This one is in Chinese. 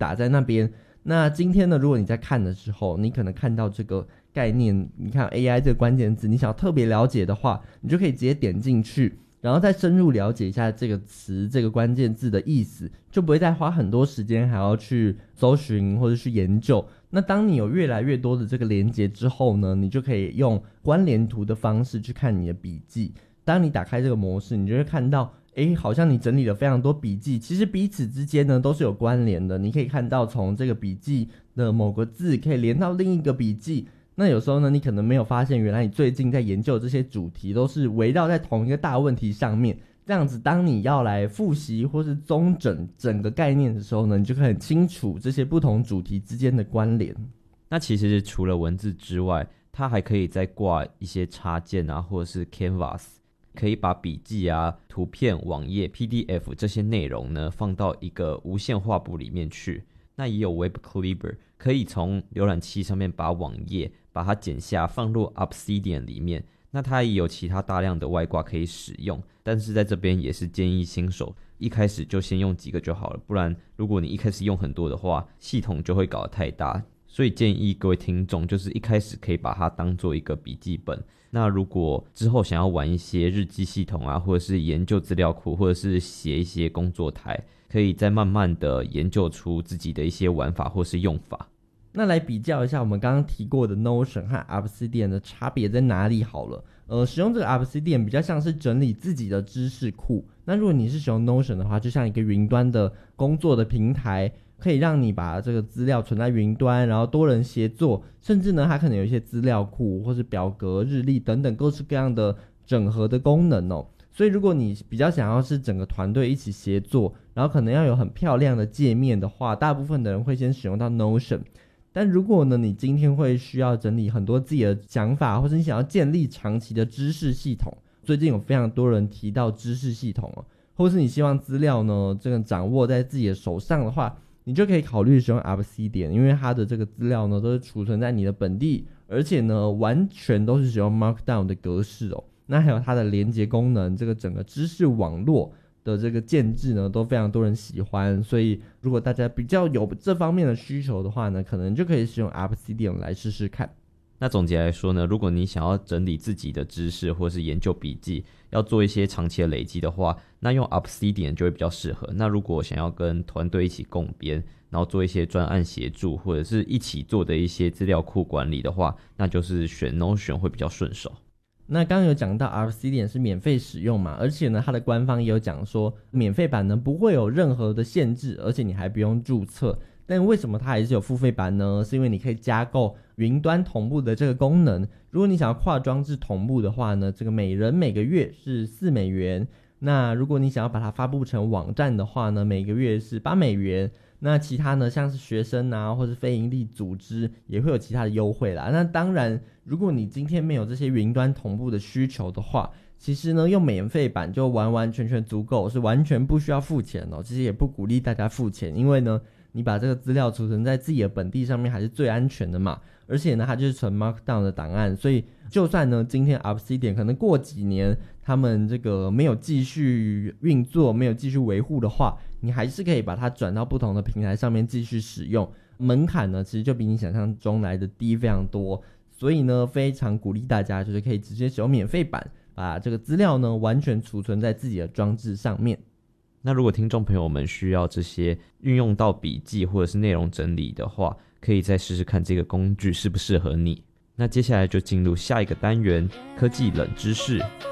打在那边。那今天呢，如果你在看的时候，你可能看到这个概念，你看 AI 这个关键字，你想要特别了解的话，你就可以直接点进去，然后再深入了解一下这个词这个关键字的意思，就不会再花很多时间还要去搜寻或者去研究。那当你有越来越多的这个连结之后呢，你就可以用关联图的方式去看你的笔记。当你打开这个模式，你就会看到好像你整理了非常多笔记，其实彼此之间呢都是有关联的。你可以看到从这个笔记的某个字可以连到另一个笔记，那有时候呢你可能没有发现，原来你最近在研究这些主题都是围绕在同一个大问题上面。这样子当你要来复习或是综整个概念的时候呢，你就可以很清楚这些不同主题之间的关联。 那其实除了文字之外，它还可以再挂一些插件啊，或者是 Canvas，可以把笔记啊、图片、网页、PDF 这些内容呢放到一个无线画布里面去。那也有 Web Clipper， 可以从浏览器上面把网页把它剪下放入 Obsidian 里面。那它也有其他大量的外挂可以使用，但是在这边也是建议新手一开始就先用几个就好了，不然如果你一开始用很多的话，系统就会搞得太大。所以建议各位听众就是一开始可以把它当做一个笔记本。那如果之后想要玩一些日记系统啊，或者是研究资料库，或者是写一些工作台，可以再慢慢的研究出自己的一些玩法或是用法。 那来比较一下我们刚刚提过的 Notion 和 Obsidian 的差别在哪里好了。使用这个 Obsidian 比较像是整理自己的知识库，那如果你是使用 Notion 的话，就像一个云端的工作的平台，可以让你把这个资料存在云端，然后多人协作，甚至呢它可能有一些资料库或是表格、日历等等各式各样的整合的功能哦。所以如果你比较想要是整个团队一起协作，然后可能要有很漂亮的界面的话，大部分的人会先使用到 Notion。但如果呢你今天会需要整理很多自己的想法，或是你想要建立长期的知识系统，最近有非常多人提到知识系统哦，或是你希望资料呢这个掌握在自己的手上的话，你就可以考虑使用 Obsidian， 因为它的这个资料呢都是储存在你的本地，而且呢完全都是使用 Markdown 的格式哦。那还有它的连结功能，这个整个知识网络的这个建制呢都非常多人喜欢，所以如果大家比较有这方面的需求的话呢，可能就可以使用 Obsidian 来试试看。 那总结来说呢，如果你想要整理自己的知识或是研究笔记，要做一些长期的累积的话，那用 Obsidian 就会比较适合。那如果想要跟团队一起共编，然后做一些专案协助或者是一起做的一些资料库管理的话，那就是选 Notion 会比较顺手。 那刚刚有讲到 Obsidian 是免费使用嘛，而且呢它的官方也有讲说免费版呢不会有任何的限制，而且你还不用注册。但为什么它还是有付费版呢？是因为你可以加购云端同步的这个功能。如果你想要跨装置同步的话呢，这个每人每个月是$4。那如果你想要把它发布成网站的话呢，每个月是$8。那其他呢像是学生啊或是非营利组织也会有其他的优惠啦。那当然如果你今天没有这些云端同步的需求的话，其实呢用免费版就完完全全足够，是完全不需要付钱哦。其实也不鼓励大家付钱，因为呢你把这个资料储存在自己的本地上面还是最安全的嘛，而且呢它就是纯 Markdown 的档案，所以就算呢今天 Obsidian 可能过几年他们这个没有继续运作，没有继续维护的话，你还是可以把它转到不同的平台上面继续使用。门槛呢其实就比你想象中来的低非常多，所以呢非常鼓励大家就是可以直接使用免费版，把这个资料呢完全储存在自己的装置上面。 那如果听众朋友们需要这些运用到笔记或者是内容整理的话，可以再试试看这个工具适不适合你。那接下来就进入下一个单元，科技冷知识。